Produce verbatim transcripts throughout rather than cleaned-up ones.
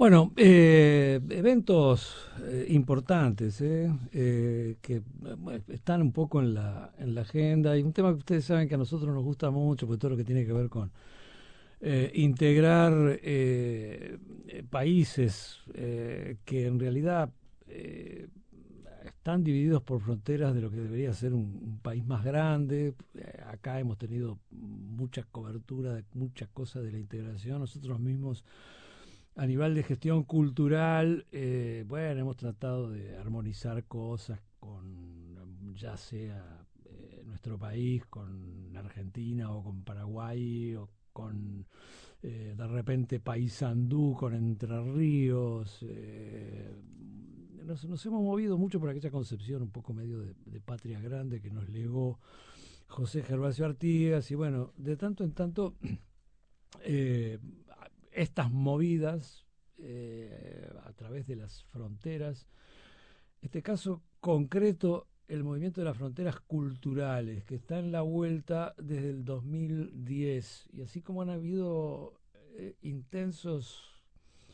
Bueno, eh, eventos eh, importantes eh, eh, que eh, bueno, están un poco en la, en la agenda y un tema que ustedes saben que a nosotros nos gusta mucho, pues todo lo que tiene que ver con eh, integrar eh, eh, países eh, que en realidad eh, están divididos por fronteras de lo que debería ser un, un país más grande. Eh, acá hemos tenido mucha cobertura de muchas cosas de la integración. Nosotros mismos a nivel de gestión cultural, eh, bueno, hemos tratado de armonizar cosas con, ya sea eh, nuestro país, con Argentina o con Paraguay o con eh, de repente Paysandú con Entre Ríos. Eh, nos, nos, hemos movido mucho por aquella concepción un poco medio de, de patria grande que nos legó José Gervasio Artigas y bueno, de tanto en tanto eh, estas movidas eh, a través de las fronteras, este caso concreto, el movimiento de las fronteras culturales, que está en la vuelta desde el dos mil diez, y así como han habido eh, intensos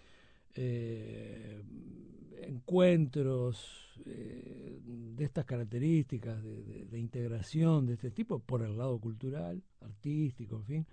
eh, encuentros eh, de estas características, de, de, de integración de este tipo, por el lado cultural, artístico, en fin,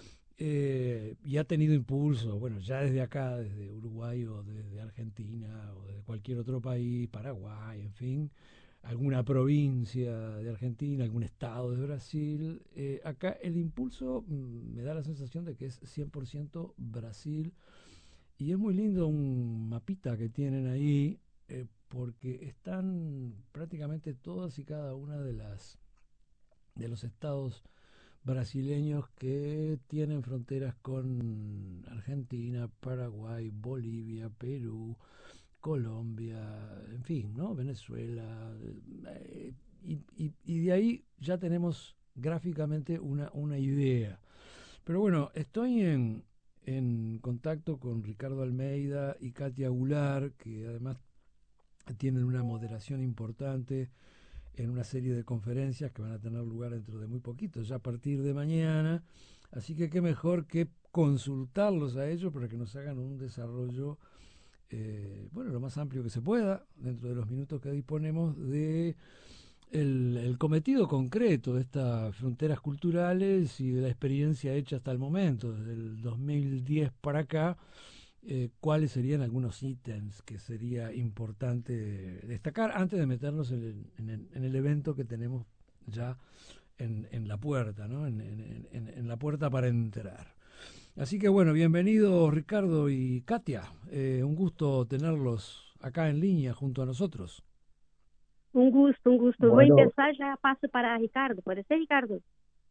eh, y ha tenido impulso, bueno, ya desde acá, desde Uruguay o desde Argentina o de cualquier otro país, Paraguay, en fin, alguna provincia de Argentina, algún estado de Brasil. Eh, acá el impulso mm, me da la sensación de que es cien por ciento Brasil y es muy lindo un mapita que tienen ahí eh, porque están prácticamente todas y cada una de las de los estados brasileños que tienen fronteras con Argentina, Paraguay, Bolivia, Perú, Colombia, en fin, ¿no? Venezuela. eh, y, y- y de ahí ya tenemos gráficamente una, una idea. Pero bueno, estoy en, en contacto con Ricardo Almeida y Katia Goulart, que además tienen una moderación importante en una serie de conferencias que van a tener lugar dentro de muy poquito, ya a partir de mañana. Así que qué mejor que consultarlos a ellos para que nos hagan un desarrollo, eh, bueno, lo más amplio que se pueda, dentro de los minutos que disponemos, de el, el cometido concreto de estas fronteras culturales y de la experiencia hecha hasta el momento, desde el dos mil diez para acá, eh, cuáles serían algunos ítems que sería importante destacar antes de meternos en el, en el, en el evento que tenemos ya en, en la puerta, ¿no? En, en, en, en, la puerta para entrar. Así que bueno, bienvenidos Ricardo y Katia. Eh, un gusto tenerlos acá en línea junto a nosotros. Um gusto, um gusto. Eu vou Bueno, empezar, já passo para Ricardo. Pode ser, Ricardo?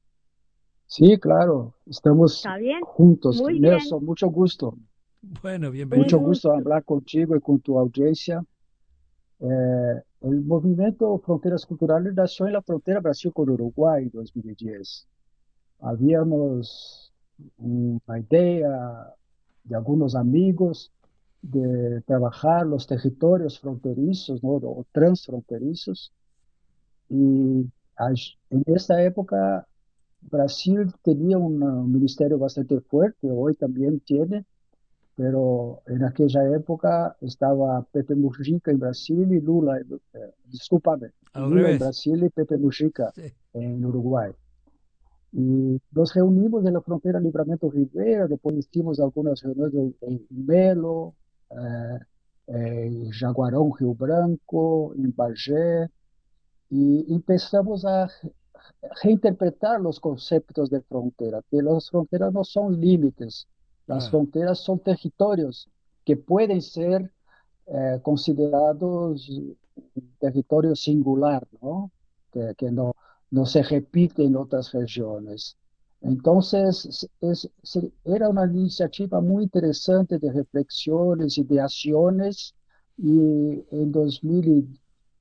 sí, claro, estamos ¿Está bien? juntos. Muy bien. Nelson, mucho gusto. Bueno, Un Mucho bienvenido. gusto gusto. hablar contigo y con tu audiencia. Eh, el movimiento Fronteras Culturales nació en la frontera Brasil con Uruguay en dos mil diez. Habíamos una idea de algunos amigos de trabajar los territorios fronterizos, ¿no? O transfronterizos. Y as- en esta época Brasil tenía un uh, ministerio bastante fuerte, hoy también tiene, pero en aquella época estaba Pepe Mujica en Brasil y Lula, eh, discúlpame, Al Lula en revés. Brasil y Pepe Mujica Sí. en Uruguay. Y nos reunimos en la frontera Livramento Rivera, después hicimos algunas reuniones en, en Melo, eh, en Jaguarão, Rio Branco, en Bagé, y empezamos a reinterpretar los conceptos de frontera, que las fronteras no son límites, las Claro. fronteras son territorios que pueden ser eh, considerados un territorio singular, ¿no? Que, que no, no se repite en otras regiones. Entonces, es, se- era una iniciativa muy interesante de reflexiones y de acciones, y en dos mil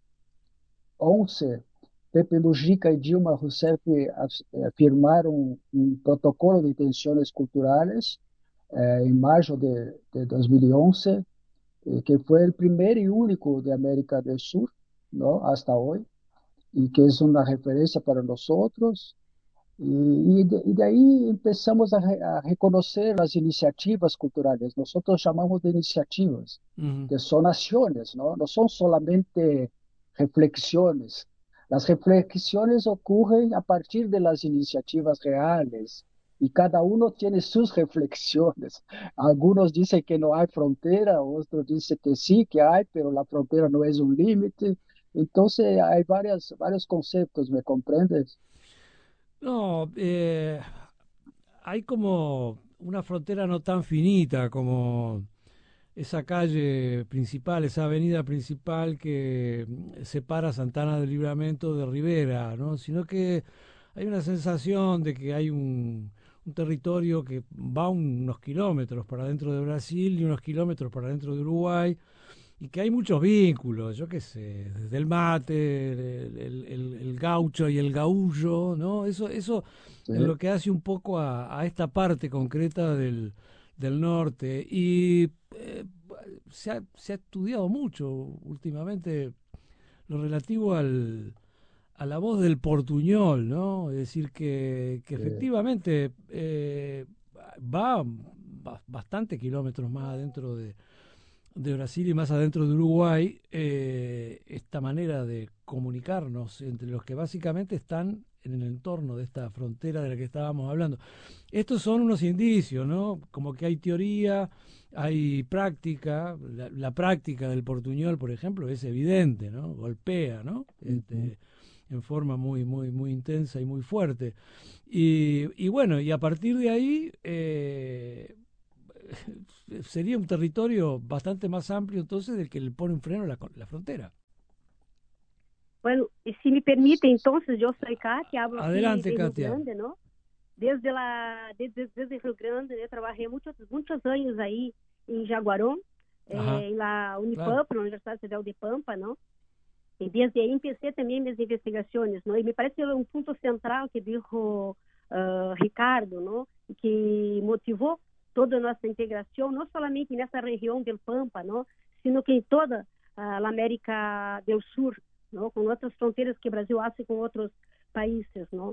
once, Pepe Mujica y Dilma Rousseff eh, firmaron un protocolo de intenciones culturales eh, en mayo de, de dos mil once, eh, que fue el primer y único de América del Sur, ¿no? Hasta hoy, y que es una referencia para nosotros. Y, y de, y de ahí empezamos a, re- a reconocer las iniciativas culturales. Nosotros llamamos de iniciativas, Ujú. que son acciones, ¿no? No son solamente reflexiones. Las reflexiones ocurren a partir de las iniciativas reales y cada uno tiene sus reflexiones. Algunos dicen que no hay frontera, otros dicen que sí, que hay, pero la frontera no es un límite. Entonces hay varias, varios conceptos, ¿me comprendes? No, eh, hay como una frontera no tan finita como esa calle principal, esa avenida principal que mm, separa Santana del Libramento de Rivera, ¿no? Sino que hay una sensación de que hay un, un territorio que va unos kilómetros para dentro de Brasil y unos kilómetros para dentro de Uruguay, y que hay muchos vínculos, yo qué sé, desde el mate, el, el- el- el gaucho y el gaullo, ¿no? Eso, eso Sí. es lo que hace un poco a, a esta parte concreta del, del norte. Y eh, se ha, se ha estudiado mucho últimamente lo relativo al, a la voz del portuñol, ¿no? Es decir, que, que Eh, efectivamente eh, va ba- bastante kilómetros más adentro de, de Brasil y más adentro de Uruguay, eh, esta manera de comunicarnos entre los que básicamente están en el entorno de esta frontera de la que estábamos hablando. Estos son unos indicios, ¿no? Como que hay teoría, hay práctica, la, la práctica del portuñol, por ejemplo, es evidente, ¿no? Golpea, ¿no? ujú. Este, en forma muy, muy, muy intensa y muy fuerte. Y, y bueno, y a partir de ahí eh, sería un territorio bastante más amplio entonces del que le pone un freno a la, la frontera. Bueno, e se me permite, entonces, eu sou Cátia, hablo aqui Adelante, de Rio Katia. Grande, ¿no? Desde, la, desde, desde Rio Grande, eu trabalhei muitos, muitos anos aí em Jaguarão, Ajá, eh, na claro. Unipampa, na Universidade Federal de Pampa, não? E desde aí empecé também minhas investigações, não? E me parece que é um ponto central que dijo uh, Ricardo, não? Que motivou toda a nossa integração, não somente nessa região do Pampa, não? Sino que em toda a América do Sul, não? Com outras fronteiras que o Brasil hace com outros países, não?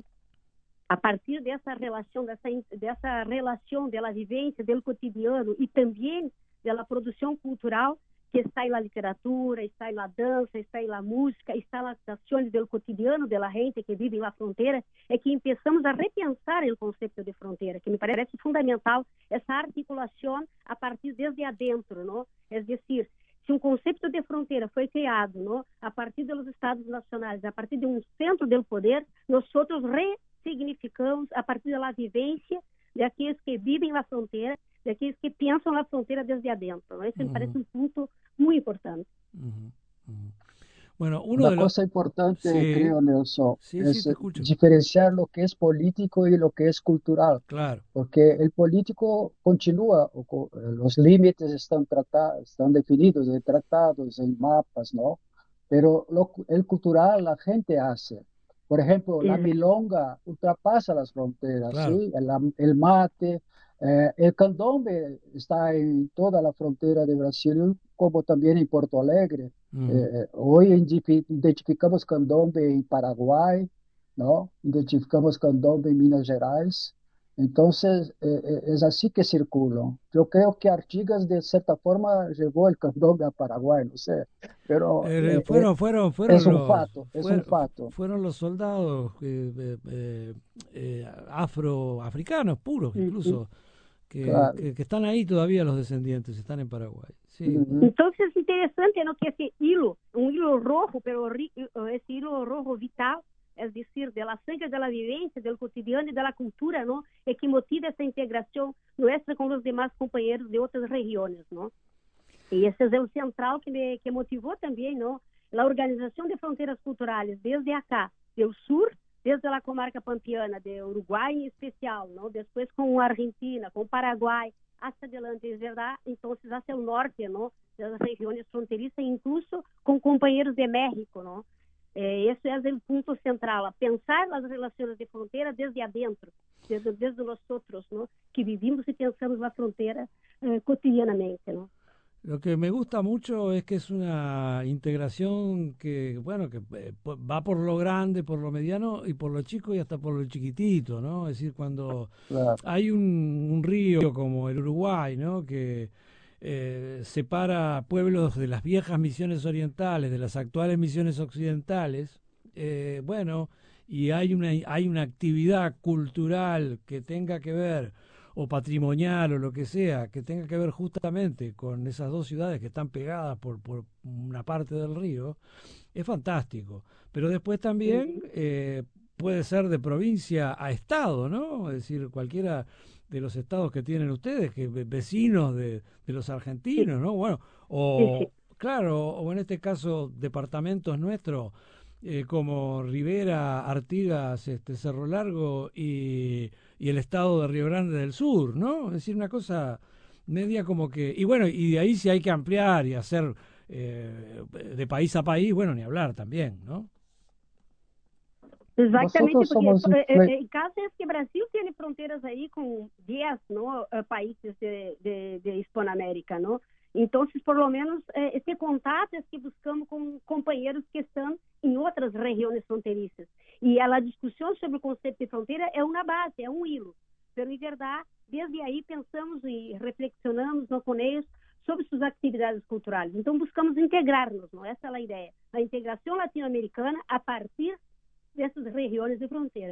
A partir dessa relação, dessa, dessa relação da vivência, do cotidiano e também da produção cultural, que está na literatura, está na dança, está na música, está nas ações do cotidiano da gente que vive na fronteira, é que começamos a repensar o conceito de fronteira, que me parece fundamental essa articulação a partir desde adentro, não? É decir, se um conceito de fronteira foi criado, não? A partir dos estados nacionais, a partir de um centro do poder, nós outros ressignificamos a partir da vivência daqueles que vivem na fronteira, daqueles que pensam na fronteira desde adentro. Isso me parece Ujú, um ponto muito importante. ujú, ujú. Bueno, uno Una de los... cosa importante, Sí, creo, Nelson, sí, sí, es te eh, escucho. diferenciar lo que es político y lo que es cultural, Claro. porque el político continúa, o co- eh, los límites están tratados, están definidos en tratados, en mapas, ¿no? Pero lo cu- el cultural la gente hace. Por ejemplo, la Exato. milonga ultrapasa las fronteras, Claro. ¿sí? El, am- el mate, eh, el candombe está en toda la frontera de Brasil, como también en Porto Alegre. Ujú. Eh, hoy identifi- identificamos candombe en Paraguay, ¿no? Identificamos candombe en Minas Gerais. Entonces, eh, eh, es así que circulan. Yo creo que Artigas, de cierta forma, llevó el candombe a Paraguay, no sé, pero Eh, eh, eh, fueron, fueron, es fueron un los, fato, es un fue- fato. fueron los soldados eh, eh, eh, eh, afroafricanos puros, Uhum. incluso, que, Claro. que, que están ahí todavía los descendientes, están en Paraguay. Sí. Ujú. Então, é interessante não, que esse hilo, um hilo rojo, pero ri- esse hilo rojo vital, é decir, da sangre, da vivência, do cotidiano e da cultura, não, é que motiva essa integração nossa com os demais companheiros de outras regiões, não? E esse é o central que me que motivou também, não, a organização de fronteiras culturais desde acá, do sul, desde a comarca pampeana, de Uruguai em especial, não, depois com a Argentina, com o Paraguai, hasta adelante, es verdad, entonces hacia el norte, ¿no? De las regiones fronterizas, incluso con compañeros de México, ¿no? Eh, ese es el punto central, a pensar las relaciones de frontera desde adentro, desde, desde nosotros, ¿no? Que vivimos y pensamos la frontera eh, cotidianamente, ¿no? Lo que me gusta mucho es que es una integración que, bueno, que eh, po- va por lo grande, por lo mediano y por lo chico y hasta por lo chiquitito, ¿no? Es decir, cuando Claro, hay un, un río como el Uruguay, ¿no? Que eh, separa pueblos de las viejas misiones orientales, de las actuales misiones occidentales, eh, bueno, y hay una, hay una actividad cultural que tenga que ver o patrimonial o lo que sea, que tenga que ver justamente con esas dos ciudades que están pegadas por, por una parte del río, es fantástico. Pero después también Uhum. eh, puede ser de provincia a estado, ¿no? Es decir, cualquiera de los estados que tienen ustedes, que ve- vecinos de, de los Sim, argentinos, ¿no? Bueno, sim, sim. o claro, o en este caso departamentos nuestros eh, como Rivera, Artigas, este, Cerro Largo y, y el estado de Río Grande del Sur, ¿no? Es decir, una cosa media como que... Y bueno, y de ahí si hay que ampliar y hacer eh, de país a país, bueno, ni hablar también, ¿no? Exatamente, nosotros porque somos eh, eh, influ- em caso é que o Brasil tem fronteiras aí com dez não, eh, países de, de, de Hispanoamérica, não? Então, por lo menos, eh, esse contato é que buscamos com companheiros que estão em outras regiões fronteiriças. E a discussão sobre o conceito de fronteira é uma base, é um hilo. Pero, em verdade, desde aí pensamos e reflexionamos no, com eles sobre suas atividades culturais. Então, buscamos integrar-nos, não? Essa é a ideia. A integração latino-americana a partir dessas regiões de fronteira.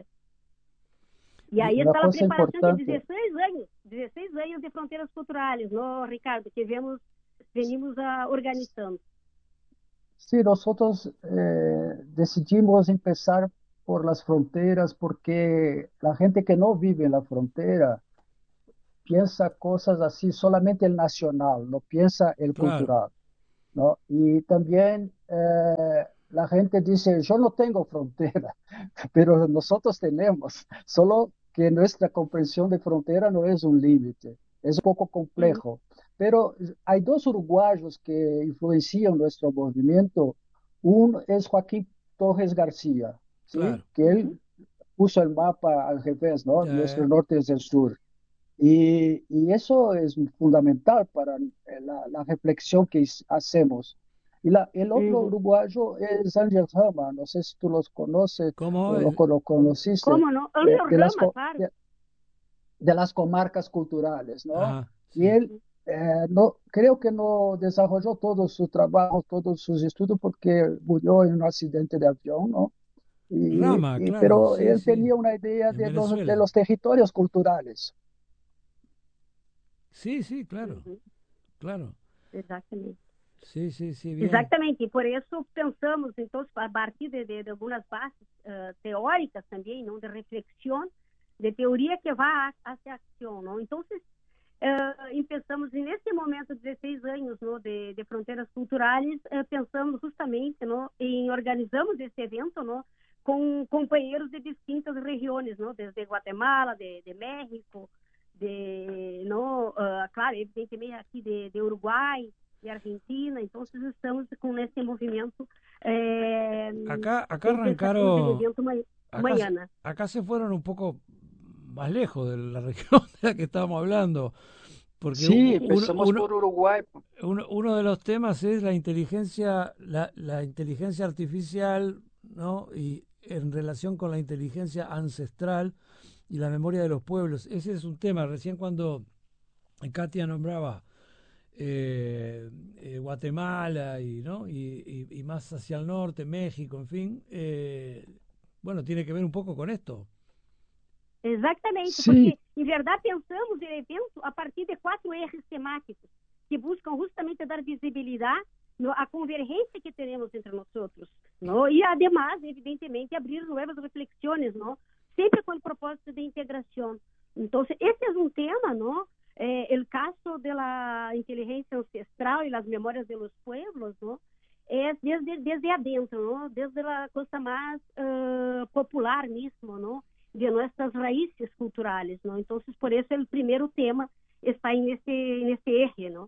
E aí una está a cosa preparação de importante. dezesseis anos, dezesseis anos de fronteiras culturais, não, Ricardo, que vemos, venimos a, organizando. Sí, nosotros eh, decidimos empezar por las fronteras porque la gente que no vive en la frontera piensa cosas así, solamente el nacional, no piensa el Claro, cultural, ¿no? Y también eh, la gente dice, yo no tengo frontera, pero nosotros tenemos, solo que nuestra comprensión de frontera no es un límite, es un poco Sim. complejo. Pero hay dos uruguayos que influencian nuestro movimiento. Uno es Joaquín Torres García, ¿sí? claro. Que Uhum. él puso el mapa al revés, ¿no? Nuestro Eh, norte es el sur. Y, y eso es fundamental para la, la reflexión que is- hacemos. Y la, el otro Uhum. uruguayo es Ángel Rama, no sé si tú los conoces ¿Cómo? o lo, Eh, co- lo conociste, Como não? eh, Angel de las, Rama, co- claro. de, de las comarcas culturales, ¿no? ajá, Y sí. él eh, no, creo que no desarrolló todo su trabajo, todos sus estudios porque murió en un accidente de avión, ¿no? Y, Rama, y- claro, pero sí, él sí. tenía una idea En de los, de Venezuela. los territorios culturales. Sí, sí, claro, Uhum. claro. Exatamente. Sí, sí, sí, bien. Exatamente, e por isso pensamos, então, a partir de, de, de algumas bases uh, teóricas também, não, de reflexão, de teoria que vai hacia a ação, não? Então, uh, pensamos nesse momento de dezesseis anos, não, de, de fronteiras culturais, uh, pensamos justamente, não, em organizamos esse evento, não, com companheiros de distintas regiões, não, desde Guatemala, de, de México, de, não, uh, claro, evidentemente aqui de, de Uruguai, de Argentina, então estamos com esse movimento é, Acá, acá em pensação do arrancaron, evento acá, se- amanhã. acá se fueron un poco más lejos de la región de la que estábamos hablando, porque u- Sí, uno, empezamos uno, por Uruguay. uno, uno de los temas es la inteligencia, la, la inteligencia artificial, ¿no? Y en relación con la inteligencia ancestral y la memoria de los pueblos. Ese es un tema. Recién cuando Katia nombraba eh, eh, Guatemala y, ¿no? Y, y, y, más hacia el norte, México, en fin, eh, bueno, tiene que ver un poco con esto. Exatamente, Sí, porque, em verdade, pensamos o evento a partir de quatro eixos temáticos que buscam justamente dar visibilidade à convergência que temos entre nós outros, não? E, además, evidentemente, abrir novas reflexões, não? Sempre com o propósito de integração. Então, esse é um tema, não? Eh, el caso de la inteligencia ancestral y las memorias de los pueblos, ¿no? Es desde, desde adentro, ¿no? Desde la cosa más uh, popular mismo, ¿no? De nuestras raíces culturales, ¿no? Entonces, por eso el primer tema está en este, en este eje, ¿no?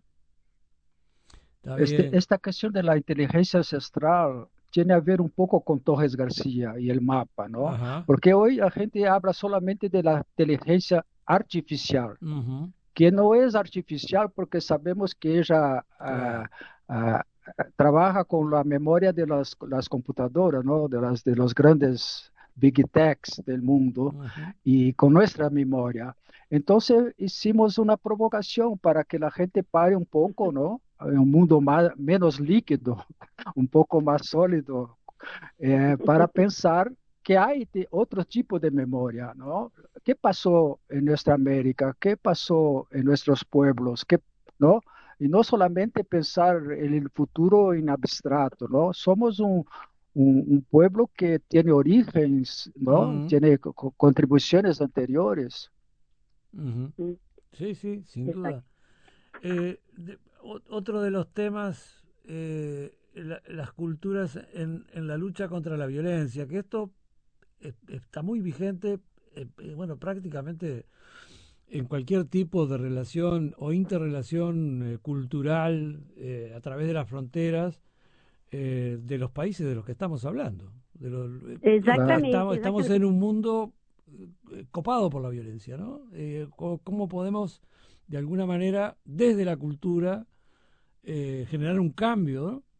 Está este, bien. esta cuestión de la inteligencia ancestral tiene a ver un poco con Torres García y el mapa, ¿no? Ajá. Porque hoy la gente habla solamente de la inteligencia artificial, Uh -huh. que no es artificial porque sabemos que ella Claro. ah, ah, trabaja con la memoria de las, las computadoras, ¿no? De las de los grandes big techs del mundo Ujú. y con nuestra memoria. Entonces hicimos una provocación para que la gente pare un poco, ¿no? En un mundo más, menos líquido, un poco más sólido, eh, para pensar que hay de otro tipo de memoria, ¿no? ¿Qué pasó en nuestra América? ¿Qué pasó en nuestros pueblos? ¿Qué, ¿no? Y no solamente pensar en el futuro en abstracto, ¿no? Somos un, un, un pueblo que tiene orígenes, ¿no? Ujú. Tiene co- co- contribuciones anteriores. Ujú. Sim, Sí, sí, sin exacto. duda. Eh, de- o- otro de los temas, eh, la- las culturas en, en la lucha contra la violencia, que esto eh, está muy vigente, eh, eh, bueno, prácticamente en cualquier tipo de relación o interrelación eh, cultural eh, a través de las fronteras eh, de los países de los que estamos hablando. De los, eh, est- Claro. estamos, Exatamente, estamos exatamente. en un mundo eh, copado por la violencia, ¿no? Eh, co- ¿Cómo podemos, de alguna manera, desde la cultura, eh, generar un cambio, ¿no?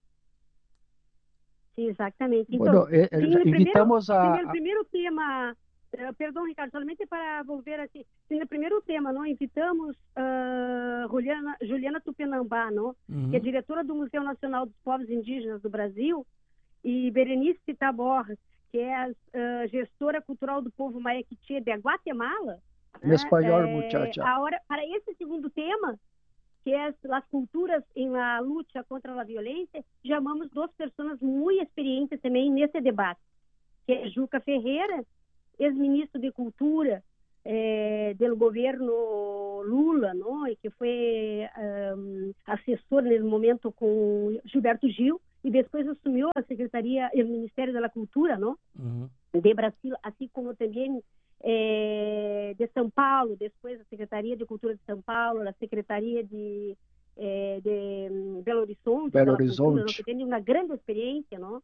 Sim, exatamente. Então, Bueno, eh, eh, sim, no primeiro, invitamos sim, a, no a- primeiro tema, eh, perdão, Ricardo, somente para volver assim, sim, no primeiro tema, nós invitamos uh, Juliana, Juliana Tupinambá, não? Que é Ujú. diretora do Museu Nacional dos Povos Indígenas do Brasil, e Berenice Tabor, que é a uh, gestora cultural do povo Maiquiché de Guatemala, en né? español, É, muchacha. a hora, para esse segundo tema, que é as culturas em la luta contra a violência, chamamos duas pessoas muito experientes também nesse debate, que é Juca Ferreira, ex-ministro de Cultura eh, do governo Lula, não? E que foi um, assessor no momento com Gilberto Gil, e depois assumiu a Secretaria, o Ministério da Cultura, não? Ujú. De Brasil, assim como também eh, de São Paulo, depois a Secretaria de Cultura de São Paulo, a Secretaria de, eh, de um, Belo Horizonte, Belo da Cultura, não? Horizonte. Que tem uma grande experiência, não?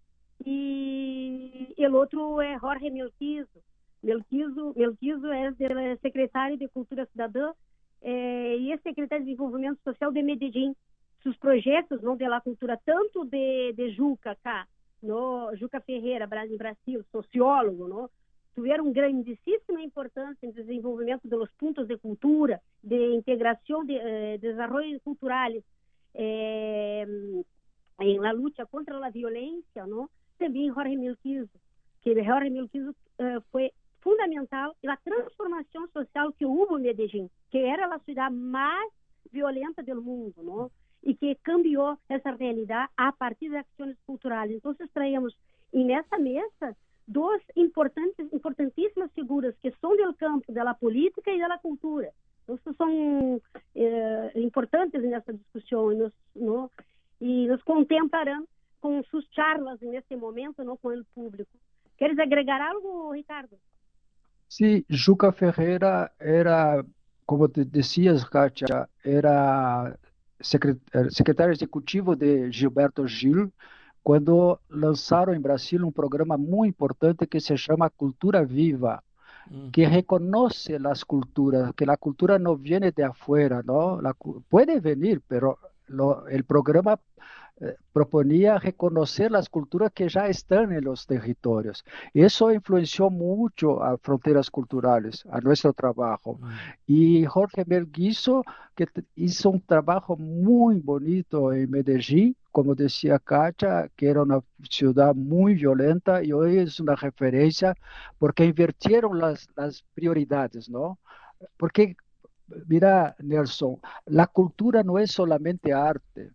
E o outro é Jorge Melquizo. Melquizo, Melquizo é secretário de Cultura Cidadã eh, e é secretário de Desenvolvimento Social de Medellín. Os projetos não de la cultura, tanto de, de Juca cá, no Juca Ferreira, em Brasil, sociólogo, não? Tiveram grandíssima importância no desenvolvimento dos pontos de cultura, de integração de eh, desenvolvimento culturais eh, em la luta contra a violência, não? Também Jorge Melquizo, que Jorge Melquizo uh, foi fundamental na transformação social que houve em Medellín, que era a cidade mais violenta do mundo, não? E que cambiou essa realidade a partir de ações culturais. Então, traímos nessa mesa duas importantes, importantíssimas figuras que são do campo da política e da cultura. Então, são eh, importantes nessa discussão e nos, no, e nos contemplarão com suas charlas nesse momento, não, com o público. Queres agregar algo, Ricardo? Sí, Juca Ferreira era, como te decías, Katia, era secre- eh, secretário executivo de Gilberto Gil, quando lançaram em Brasil um programa muito importante que se chama Cultura Viva, Mm. que reconoce las culturas, que la cultura no viene de afuera, ¿no? La cu- puede venir, pero lo- el programa eh, proponía reconocer las culturas que ya están en los territorios. Eso influenció mucho a fronteras culturales, a nuestro trabajo. Mm. Y Jorge Melguizo, que t- hizo un trabajo muy bonito en Medellín, como decía Katia, que era una ciudad muy violenta y hoy es una referencia porque invirtieron las, las prioridades, ¿no? Porque, mira, Nelson, la cultura no es solamente arte.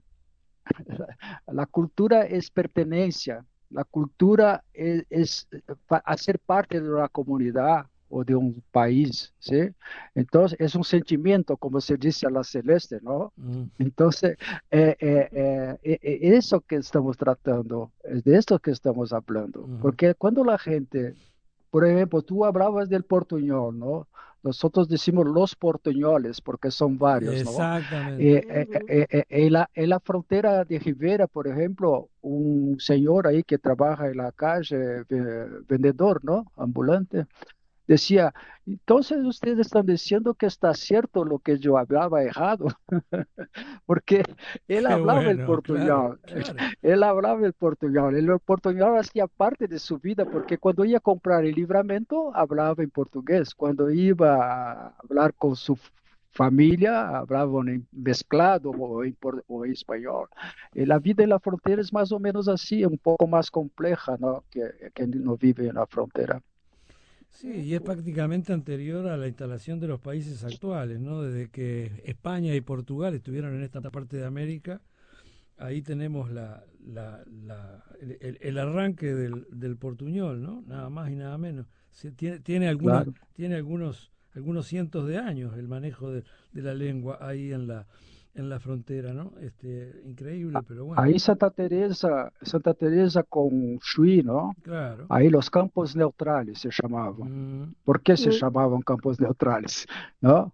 La cultura es pertenencia, la cultura es, es pa- hacer parte de una comunidad o de un país, ¿sí? Entonces es un sentimiento, como se dice a la celeste, ¿no? Mm. Entonces, eh, eh, eh, eh, eh, eso que estamos tratando, es de esto que estamos hablando, Ujú. porque cuando la gente, por ejemplo, tú hablabas del portuñol, ¿no? Nosotros decimos los portuñoles porque son varios, ¿no? Exactamente. Eh, eh, Uhum. eh, eh, en la, en la frontera de Rivera, por ejemplo, un señor ahí que trabaja en la calle, ve- vendedor, ¿no? Ambulante, decía, entonces ustedes están diciendo que está cierto lo que yo hablaba errado, porque él Qué hablaba el bueno, claro, portuñol, claro. él hablaba el portuñol, el portuñol hacía parte de su vida, porque cuando iba a comprar el Livramento, hablaba en portugués, cuando iba a hablar con su familia, hablaban en mezclado o en, por- o en español. Eh, La vida en la frontera es más o menos así, un poco más compleja, ¿no? Que, que no vive en la frontera. Sí, y es prácticamente anterior a la instalación de los países actuales, ¿no? Desde que España y Portugal estuvieron en esta parte de América, ahí tenemos la, la, la- el, el- el arranque del, del portuñol, ¿no? Nada más y nada menos. Se- tiene, tiene algunas, Claro. tiene algunos, algunos cientos de años el manejo de, de la lengua ahí en la, en la frontera, ¿no? Este, increíble, pero bueno, Ahí Santa Teresa, Santa Teresa con Chuy, ¿no? claro. Ahí los campos neutrales se llamaban. Mm, ¿Por qué se Mm. llamaban campos neutrales? ¿No?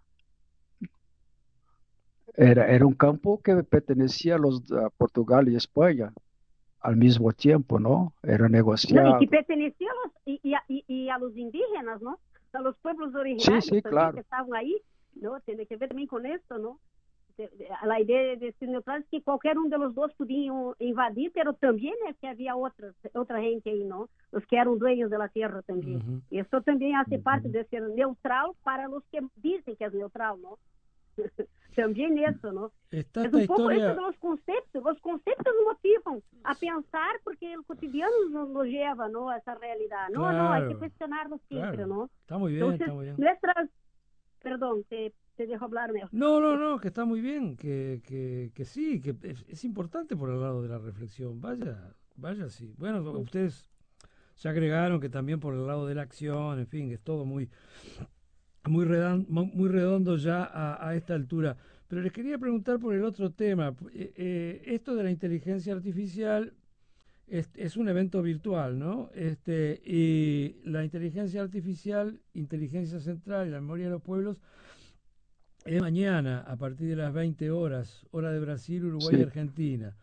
Era, era un campo que pertenecía a los a Portugal y España al mismo tiempo, ¿no? Era No, y que negociado. pertenecía a los, y, y a, y- y a los indígenas, ¿no? A los pueblos Sí, originarios sí, también que claro. estaban ahí, ¿no? Tiene que ver también con esto, ¿no? De- de- La idea de ser neutral es que cualquier uno de los dos podían invadir, pero también es que había otras, otra gente ahí, ¿no? Los que eran dueños de la tierra también. ujú. Y esto también hace parte Ujú. de ser neutral para los que dicen que es neutral, ¿no? También eso, ¿no? Está Es esta un poco eso historia, de los conceptos. Los conceptos nos motivan a pensar porque el cotidiano nos, nos lleva, ¿no? A esa realidad. No, no, hay que claro, cuestionarnos siempre, claro. ¿no? Está muy bien, Entonces, está muy bien. nuestras, perdón, te, te dejo hablar mejor. No, no, no, que está muy bien, que, que, que sí, que es, es importante por el lado de la reflexión. Vaya, vaya, sí. Bueno, ustedes se agregaron que también por el lado de la acción, en fin, es todo muy, muy, redan- mu- muy redondo ya a, a esta altura. Pero les quería preguntar por el otro tema. Eh, eh, esto de la inteligencia artificial es, es un evento virtual, ¿no? Este, y la inteligencia artificial, inteligencia central y la memoria de los pueblos, es mañana a partir de las veinte horas, hora de Brasil, Uruguay y Sí, Argentina.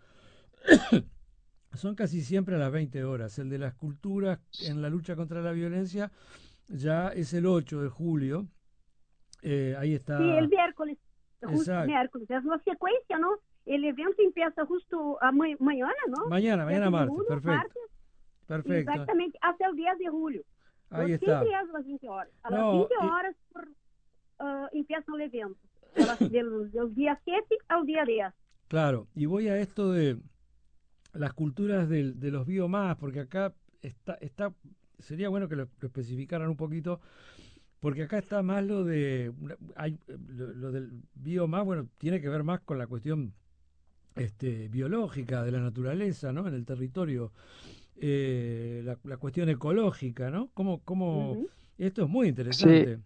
Son casi siempre a las veinte horas. El de las culturas en la lucha contra la violencia ya es el ocho de julio. Eh, ahí Sí, el está. miércoles, justo Exacto. miércoles, es una secuencia, ¿no? El evento empieza justo a ma- mañana, ¿no? Mañana, mañana siete de martes. julio, Perfecto. martes, Perfecto. exactamente, hasta el diez de julio. ¿No? Ahí Siempre está. es a las veinte horas. A las No, veinte y- horas por, ah, empieza el evento. De las- del, del día siete al día diez. claro. Y voy a esto de las culturas del- de los biomas, porque acá está, está, sería bueno que lo, lo especificaran un poquito, porque acá está más lo de, una- hay, eh, lo, lo del biomás, bueno, tiene que ver más con la cuestión este, biológica de la naturaleza, ¿no? En el territorio, eh, la, la cuestión ecológica, ¿no? Cómo, cómo, Uhum. esto es muy sí, interesante.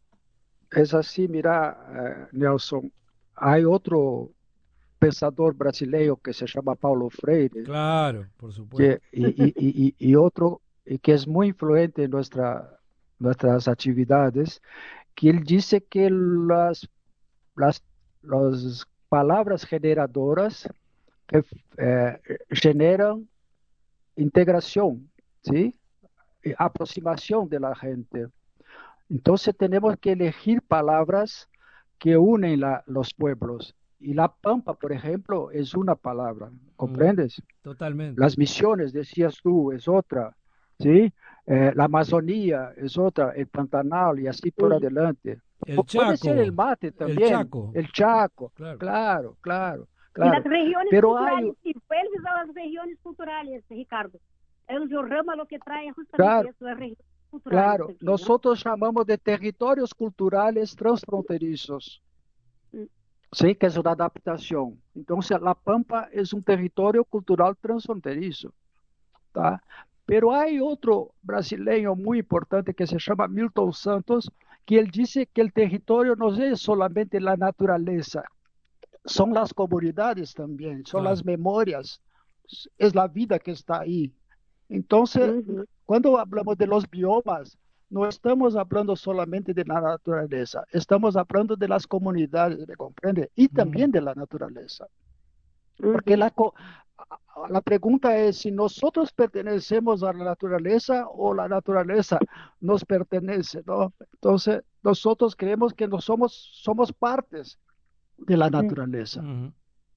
es así. Mira, eh, Nelson, hay otro pensador brasileño que se llama Paulo Freire, Claro, por que, supuesto. y, y- y- y- y otro y que es muy influente en nuestra, nuestras actividades, que él dice que las, las, las palabras generadoras que eh, generan integración, ¿sí? Y aproximación de la gente. Entonces tenemos que elegir palabras que unen la- los pueblos. Y la pampa, por ejemplo, es una palabra, Mm, ¿comprendes? totalmente. Las misiones, decías tú, es otra, ¿sí? Eh, la Amazonía es otra, el Pantanal y así por Uhum. adelante. El Pu- puede ser el Chaco, mate el también, Chaco, el Chaco, claro. claro, claro, E las claro. regiões Pero hay, culturais, sí, vuelves a las regiones culturales, Ricardo. El biorama lo que trae justamente claro, eso, las regiones culturales claro, aquí, ¿no? nosotros llamamos de territorios culturales transfronterizos. Mm. Sí, que es una adaptación. Entonces, La Pampa es un territorio cultural transfronterizo, ¿tá? Pero hay otro brasileño muy importante que se llama Milton Santos, que él dice que el territorio no es solamente la naturaleza, son las comunidades también, son Claro. las memorias, es la vida que está ahí. Entonces, Uhum. cuando hablamos de los biomas, no estamos hablando solamente de la naturaleza, estamos hablando de las comunidades, ¿me comprende? Y Mm, también de la naturaleza. Porque Uhum. la, co- la pregunta es si nosotros pertenecemos a la naturaleza o la naturaleza nos pertenece, ¿no? Entonces, nosotros creemos que no somos, somos partes de la naturaleza. Ujú.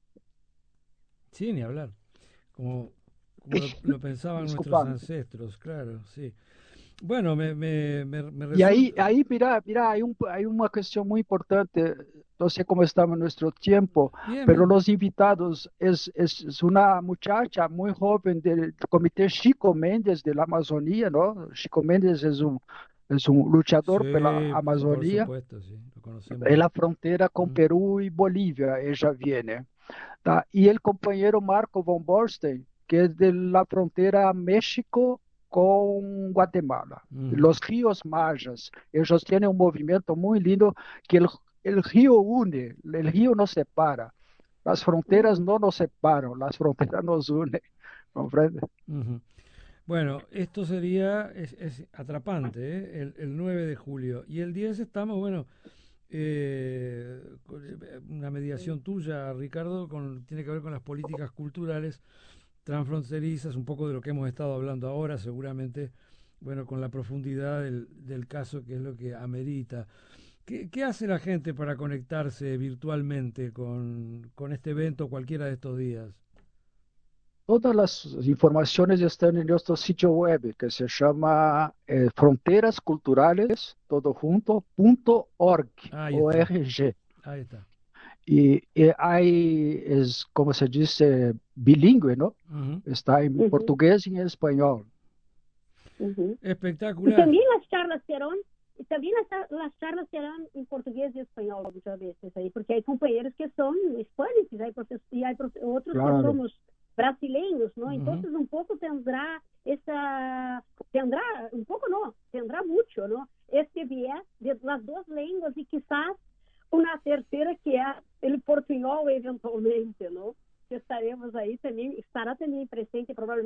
Sí, ni hablar. Como, como lo, lo pensaban nuestros Disculpame. ancestros, claro, sí. Bueno, me, me, me, me Y ahí, resulta... ahí mira, mira, hay un, hay una cuestión muy importante. No sé cómo estamos en nuestro tiempo, Bien, pero bien. los invitados es, es, es una muchacha muy joven del Comité Chico Mendes de la Amazonía, ¿no? Chico Mendes es un, es un luchador por la Sí, por Amazonía. supuesto, sí, lo conocemos En bien. la frontera con Ujú. Perú y Bolivia, ella viene. ¿Tá? Y el compañero Marco von Borstein, que es de la frontera México con Guatemala. Ujú. Los ríos mayas, ellos tienen un movimiento muy lindo que el, el río une, el río nos separa. Las fronteras Uhum. no nos separan, las fronteras nos unen. ¿Comprende? Ujú. Bueno, esto sería, es, es atrapante, ¿eh? El, el nueve de julio. Y el diez estamos, bueno, eh, con, eh, una mediación tuya, Ricardo, con, tiene que ver con las políticas culturales transfronterizas, un poco de lo que hemos estado hablando ahora, seguramente, bueno, con la profundidad del, del caso, que es lo que amerita. ¿Qué, qué hace la gente para conectarse virtualmente con, con este evento cualquiera de estos días? Todas las informaciones están en nuestro sitio web que se llama eh, Fronteras Culturales, todo junto, punto org, Ahí está, O R G. ahí está. Y, y hay, es como se dice, bilingüe, ¿no? Ujú. Está en Uhum. portugués y en español. Uhum. E Espectacular. também as charlas serão, e também as, as charlas serão em português e espanhol muitas vezes aí, porque hay companheiros que são hispânicos, aí e hay outros que Claro, somos brasileiros, não? Então, Ujú. um pouco tendrá essa, tendrá, um pouco não, tendrá muito, não? Este viés de las duas línguas e quizás uma terceira que é o portunhol eventualmente, não? Que estaremos aí também, estará também presente provavelmente